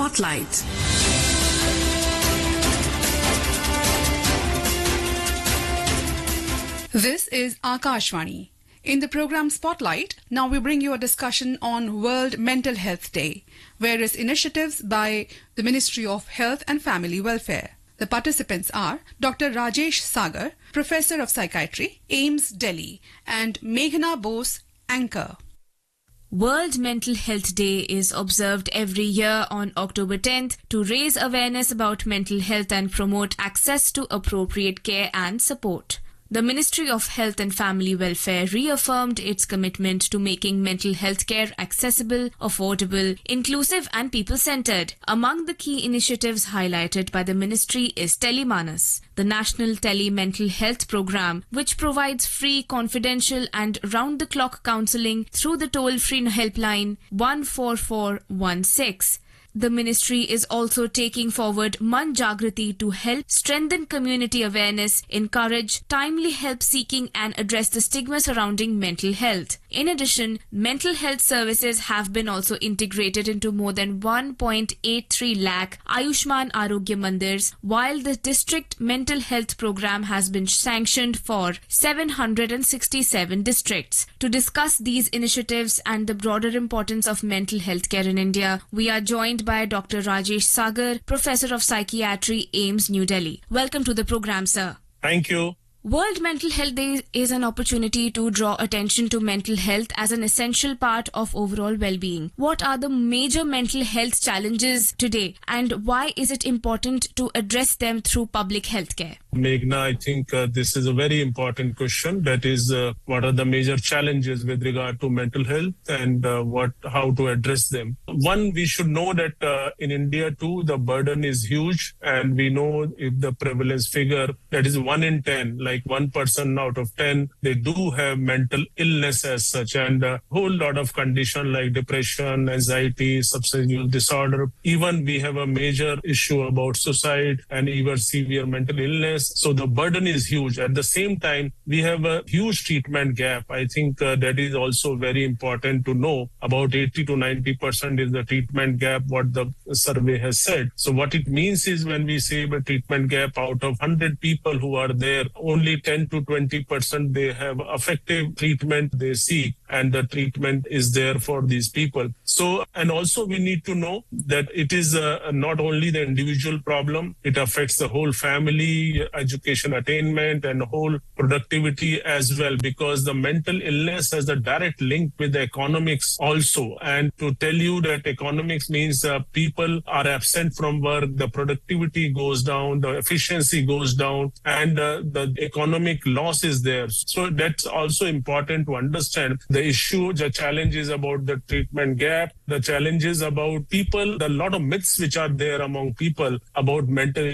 Spotlight. This is Akashvani. In the program Spotlight, now we bring you a discussion on World Mental Health Day, various initiatives by the Ministry of Health and Family Welfare. The participants are Dr. Rajesh Sagar, Professor of Psychiatry, AIIMS, Delhi, and Meghna Bose, Anchor. World Mental Health Day is observed every year on October 10th to raise awareness about mental health and promote access to appropriate care and support. The Ministry of Health and Family Welfare reaffirmed its commitment to making mental health care accessible, affordable, inclusive and people-centered. Among the key initiatives highlighted by the ministry is Telemanas, the National Tele-Mental Health Program, which provides free, confidential and round-the-clock counselling through the toll-free helpline 14416. The ministry is also taking forward Man Jagrati to help strengthen community awareness, encourage timely help seeking and address the stigma surrounding mental health. In addition, mental health services have been also integrated into more than 1.83 lakh Ayushman Arogya Mandirs, while the district mental health program has been sanctioned for 767 districts. To discuss these initiatives and the broader importance of mental health care in India, we are joined by Dr. Rajesh Sagar, Professor of Psychiatry, AIIMS, New Delhi. Welcome to the program, sir. Thank you. World Mental Health Day is an opportunity to draw attention to mental health as an essential part of overall well-being. What are the major mental health challenges today and why is it important to address them through public health care? Meghna, I think this is a very important question. That is, what are the major challenges with regard to mental health and how to address them? One, we should know that in India too, the burden is huge, and we know if the prevalence figure, that is 1 in 10, like 1 person out of 10, they do have mental illness as such, and a whole lot of condition like depression, anxiety, substance use disorder. Even we have a major issue about suicide and even severe mental illness. So the burden is huge. At the same time, we have a huge treatment gap. I think that is also very important to know. About 80 to 90% is the treatment gap, what the survey has said. So what it means is when we say the treatment gap, out of 100 people who are there, only 10 to 20% they have effective treatment they seek, and the treatment is there for these people. So, and also we need to know that it is not only the individual problem, it affects the whole family, education attainment and whole productivity as well, because the mental illness has a direct link with the economics also. And to tell you that economics means people are absent from work, the productivity goes down, the efficiency goes down, and the economic loss is there. So that's also important to understand. The issue, the challenge is about the treatment gap, the challenges about people, the lot of myths which are there among people about mental